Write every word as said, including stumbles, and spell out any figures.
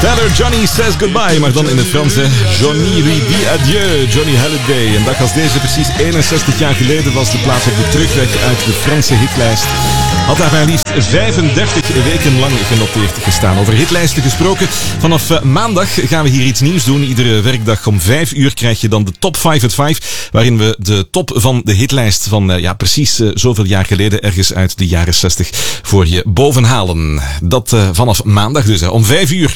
Verder Johnny Says Goodbye, maar dan in het Frans, hè. Johnny lui dit adieu, Johnny Hallyday. Een dag als deze, precies eenenzestig jaar geleden, was de plaats op de terugweg uit de Franse hitlijst. Had daar maar liefst vijfendertig weken lang genoteerd gestaan. Over hitlijsten gesproken, vanaf uh, maandag gaan we hier iets nieuws doen. Iedere werkdag om vijf uur krijg je dan de Top vijf at vijf, waarin we de top van de hitlijst van uh, ja, precies uh, zoveel jaar geleden, ergens uit de jaren zestig, voor je bovenhalen. Dat uh, vanaf maandag dus, hè, om vijf uur.